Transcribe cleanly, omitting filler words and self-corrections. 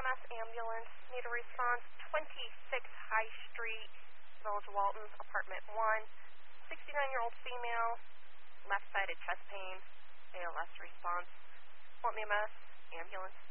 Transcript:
EMS ambulance. Need a response. 26 High Street, Village of Walton, apartment 1. 69-year-old female, left-sided chest pain, ALS response. Walton EMS ambulance.